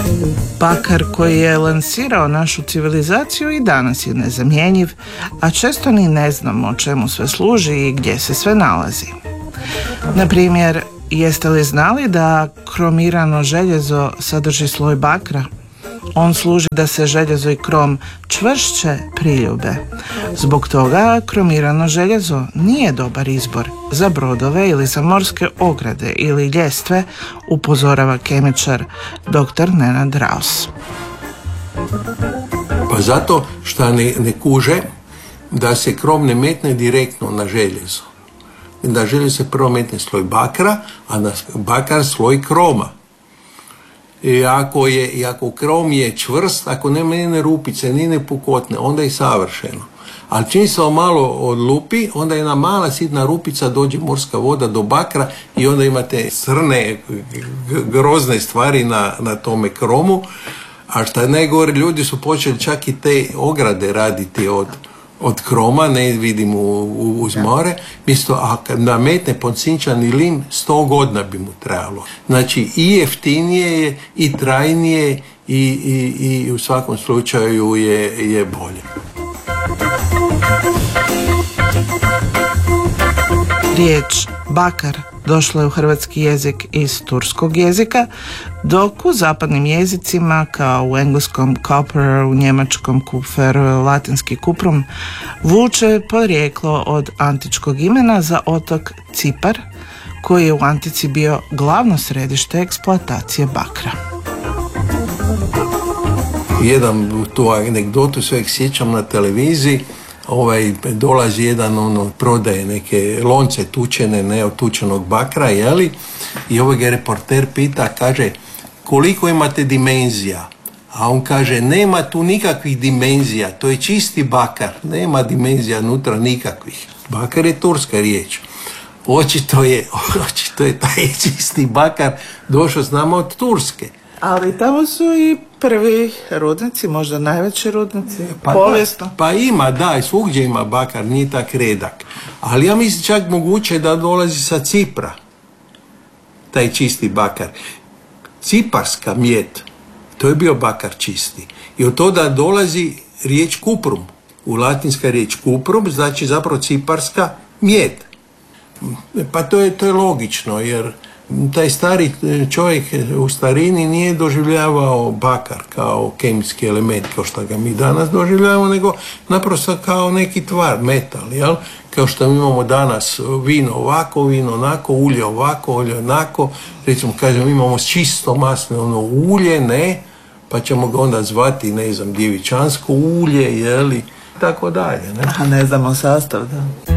Bakar koji je lansirao našu civilizaciju i danas je nezamjenjiv, a često ni ne znamo čemu sve služi i gdje se sve nalazi. Na primjer, jeste li znali da kromirano željezo sadrži sloj bakra? On služi da se željezo i krom čvršće priljube. Zbog toga kromirano željezo nije dobar izbor za brodove ili za morske ograde ili ljestve, upozorava kemičar dr. Nenad Raus. Pa zato što ne kuže da se krom ne metne direktno na željezo. Da željezo se prvo metne sloj bakra, a na bakar sloj kroma. I ako krom je čvrst, ako nema ni rupice, ni pukotne, onda je savršeno. Ali čim se malo odlupi, onda jedna mala sitna rupica, dođe morska voda do bakra i onda imate crne, grozne stvari na tome kromu. A šta najgore, ljudi su počeli čak i te ograde raditi od kroma, ne vidimo uz more, mjesto ako nametne podsinčani lim, 100 godina bi mu trebalo. Znači i jeftinije je, i trajnije, i u svakom slučaju je bolje. Riječ bakar došla je u hrvatski jezik iz turskog jezika, dok u zapadnim jezicima, kao u engleskom copper, u njemačkom kupfer, latinski kuprum, vuče porijeklo od antičkog imena za otok Cipar, koji je u antici bio glavno središte eksploatacije bakra. Jedan tu anegdotu sveg sjećam na televiziji. Dolazi jedan, prodaje neke lonce tučene, od tučenog bakra, jeli? I ga reporter pita, kaže, koliko imate dimenzija? A on kaže, nema tu nikakvih dimenzija, to je čisti bakar, nema dimenzija unutra nikakvih. Bakar je turska riječ. Očito je taj čisti bakar došao s nama od Turske. Ali tamo su i prvi rudnici, možda najveći rudnici, povijesno. Pa ima, da, i svugdje ima bakar, nije tak redak. Ali ja mislim čak moguće da dolazi sa Cipra, taj čisti bakar. Ciparska mjet, to je bio bakar čisti. I od toga dolazi riječ kuprum. U latinska riječ kuprum znači zapravo ciparska mjet. Pa to je logično, jer taj stari čovjek u starini nije doživljavao bakar kao kemijski element, kao što ga mi danas doživljavamo, nego naprosto kao neki tvar, metal, jel? Kao što mi imamo danas vino ovako, vino onako, ulje ovako, ulje onako. Recimo, kažem, imamo čisto maslinovo ulje, ne, pa ćemo ga onda zvati, ne znam, djevičansko ulje, jeli, tako dalje, ne? A ne znamo sastav, da.